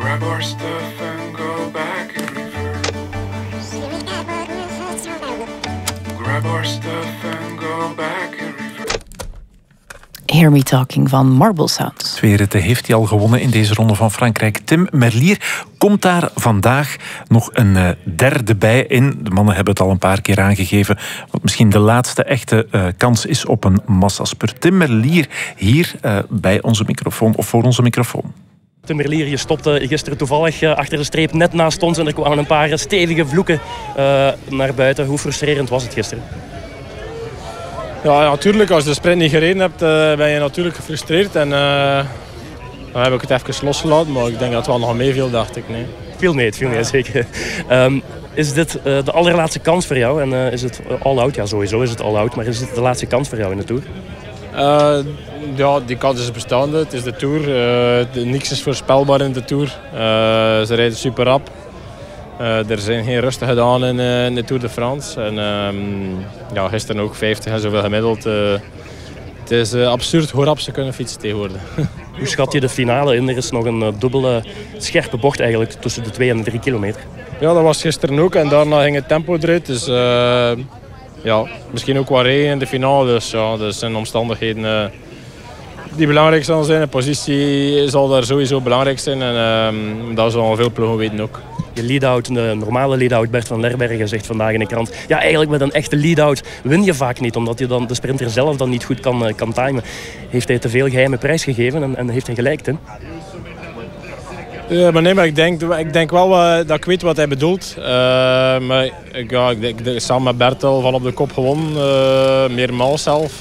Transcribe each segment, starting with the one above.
Grab our stuff and go back in reverse. Grab our stuff and go back in reverse. Hear Me Talking van Marble Sounds. 2 ritten heeft hij al gewonnen in deze ronde van Frankrijk. Tim Merlier komt daar vandaag nog een derde bij in. De mannen hebben het al een paar keer aangegeven. Wat misschien de laatste echte kans is op een massaspurt. Tim Merlier hier bij onze microfoon of voor onze microfoon. Tim Merlier, je stopte gisteren toevallig achter de streep net naast ons en er kwamen een paar stevige vloeken naar buiten. Hoe frustrerend was het gisteren? Ja, natuurlijk. Als je de sprint niet gereden hebt, ben je natuurlijk gefrustreerd. En dan heb ik het even losgelaten, maar ik denk dat het wel nog meeviel, dacht ik. Nee. Het viel mee, zeker. Is dit de allerlaatste kans voor jou? En is het all-out? Ja, sowieso is het all-out, maar is het de laatste kans voor jou in de Tour? Ja, die kans is bestaande. Het is de Tour. Niks is voorspelbaar in de Tour. Ze rijden super rap. Er zijn geen rustige dagen in de Tour de France. En ja, gisteren ook 50 en zoveel gemiddeld. Het is absurd hoe rap ze kunnen fietsen tegenwoordig. Hoe schat je de finale in? Er is nog een dubbele scherpe bocht eigenlijk tussen de 2 en de 3 kilometer. Ja, dat was gisteren ook. En daarna ging het tempo eruit. Dus ja, misschien ook wat regen in de finale. Dus ja, dat zijn omstandigheden die belangrijk zullen zijn. De positie zal daar sowieso belangrijk zijn. En dat zullen veel ploegen weten ook. Je lead-out, de normale lead-out, Bert van Lerbergen zegt vandaag in de krant. Ja, eigenlijk met een echte lead-out win je vaak niet, omdat je dan de sprinter zelf dan niet goed kan timen. Heeft hij te veel geheime prijs gegeven en heeft hij gelijk, Tim? Ja, maar nee, maar ik denk wel dat ik weet wat hij bedoelt. Maar ik denk samen met Bert al van op de kop gewonnen, meermaals zelf.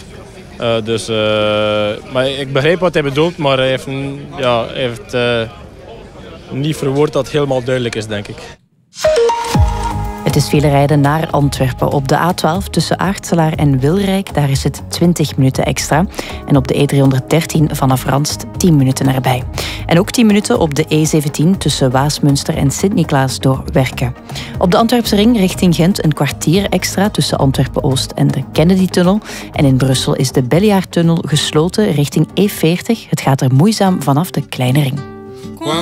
Maar ik begrijp wat hij bedoelt, maar hij heeft niet verwoord dat het helemaal duidelijk is, denk ik. Het is file rijden naar Antwerpen. Op de A12 tussen Aartselaar en Wilrijk, daar is het 20 minuten extra. En op de E313 vanaf Ranst 10 minuten erbij. En ook 10 minuten op de E17 tussen Waasmunster en Sint-Niklaas door Werken. Op de Antwerpse ring richting Gent een kwartier extra tussen Antwerpen-Oost en de Kennedy-tunnel. En in Brussel is de Belliard-tunnel gesloten richting E40. Het gaat er moeizaam vanaf de Kleine Ring.